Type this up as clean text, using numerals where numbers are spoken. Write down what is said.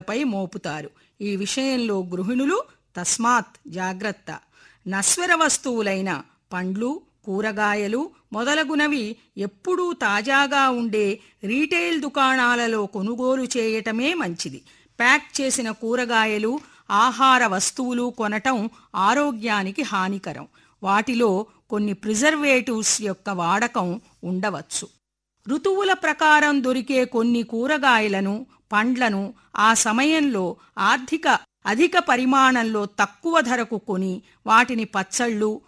వినియోగదారులపై మోపుతారు. ఈ విషయంలో గృహిణులు తస్మాత్ జాగ్రత్త. నశ్వర వస్తువులైన పండ్లు, కూరగాయలు మొదలగునవి ఎప్పుడూ తాజాగా ఉండే రీటైల్ దుకాణాలలో కొనుగోలు చేయటమే మంచిది. ప్యాక్ చేసిన కూరగాయలు, ఆహార వస్తువులు కొనటం ఆరోగ్యానికి హానికరం. వాటిలో కొన్ని ప్రిజర్వేటివ్స్ యొక్క వాడకం ఉండవచ్చు. ఋతువుల ప్రకారం దొరికే కొన్ని కూరగాయలను, పండ్లను ఆ సమయంలో అధిక పరిమాణంలో తక్కువ ధరకు కొని వాటిని పచ్చళ్ళు,